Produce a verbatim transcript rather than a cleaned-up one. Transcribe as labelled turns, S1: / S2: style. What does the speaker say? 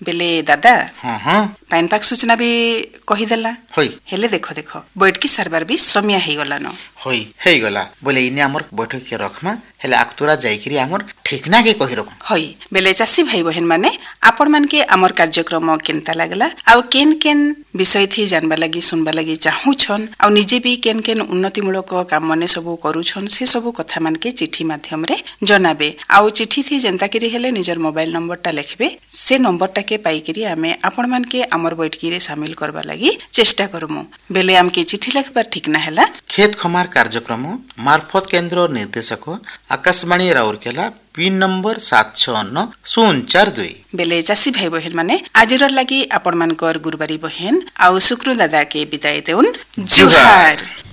S1: बेले दादा
S2: हाँ हाँ
S1: पाइन पाक सूचना भी कहीदेला
S2: होई
S1: हेले देखो देखो बैठकी सारबार भी समय हो गलान
S2: होई हेई गला बोले इने हमर बैठक के रखमा हेले आकतुरा जाईकरी हमर ठीकना के कहि रखम
S1: होई बेले चासी भाई बहन माने आपण मान के हमर कार्यक्रम केनता लागला आ केन केन विषय थी जानबा लागि सुनबा लागि चाहू छन आ निजे भी केन केन उन्नति मूलक काम माने सब करू छन से सब कथा मान के चिट्ठी माध्यम रे जनाबे आ चिट्ठी थी जनता करी हेले निजर मोबाइल नंबर टा लिखबे से नंबर टा के पाई करी आमे आपण मान के हमर बैठकी रे शामिल करबा लागि चेष्टा करमु बेले हम के चिट्ठी लिखबार ठीक ना हैला
S2: खेत खमार कार्यक्रम मार्फत केंद्र निर्देशक आकाशवाणी राउरकेला पिन नंबर सात छह नौ शून्य चार दुई
S1: बेले चासी भाई बहन माने आजिर लागि आपण मानकर गुरुबारी बहन आउ शुक्र दादा के विदाई देउन जुहार।